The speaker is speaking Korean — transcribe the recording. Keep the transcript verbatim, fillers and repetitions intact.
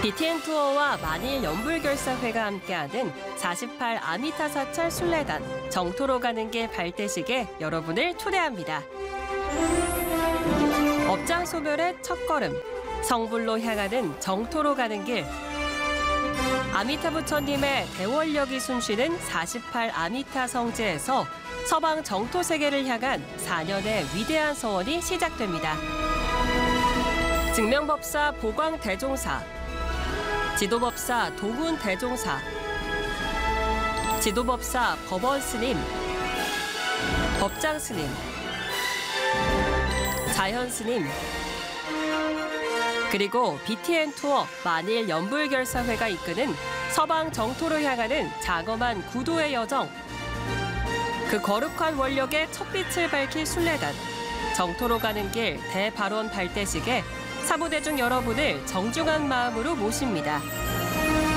비티엔 투어와 만일 연불결사회가 함께하는 사십팔 아미타 사찰 순례단 정토로 가는 길 발대식에 여러분을 초대합니다. 업장소멸의 첫걸음, 성불로 향하는 정토로 가는 길. 아미타 부처님의 대원력이 숨쉬는 사십팔 아미타 성지에서 서방 정토 세계를 향한 사 년의 위대한 서원이 시작됩니다. 증명법사 보광대종사, 지도법사 도군대종사, 지도법사 법원스님, 법장스님, 자현스님, 그리고 비티엔 투어 만일 연불결사회가 이끄는 서방 정토로 향하는 자그만 구도의 여정. 그 거룩한 원력의 첫빛을 밝힐 순례단, 정토로 가는 길 대발원 발대식에 사무대중 여러분을 정중한 마음으로 모십니다.